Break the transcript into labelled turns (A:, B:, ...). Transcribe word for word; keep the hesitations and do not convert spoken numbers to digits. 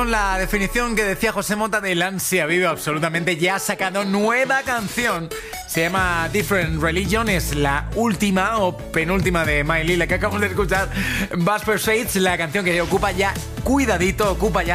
A: La definición que decía José Mota del ansia vive absolutamente, ya ha sacado nueva canción. Se llama Different Religion, es la última o penúltima de Miley, la que acabamos de escuchar. Buzz Persuades, la canción que ocupa ya, cuidadito, ocupa ya